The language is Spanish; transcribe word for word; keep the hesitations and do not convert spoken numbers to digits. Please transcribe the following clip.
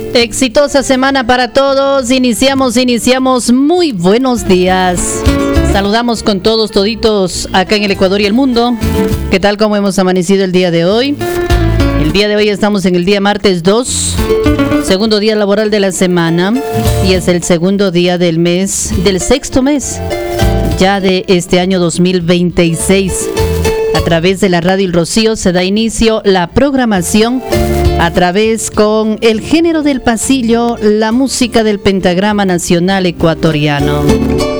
Exitosa semana para todos. Iniciamos, iniciamos. Muy buenos días. Saludamos con todos, toditos acá en el Ecuador y el mundo. ¿Qué tal? ¿Cómo hemos amanecido el día de hoy? El día de hoy estamos en el día martes dos, segundo día laboral de la semana, y es el segundo día del mes, del sexto mes, ya de este año dos mil veintiséis. A través de la Radio El Rocío se da inicio la programación a través con el género del pasillo, la música del pentagrama nacional ecuatoriano.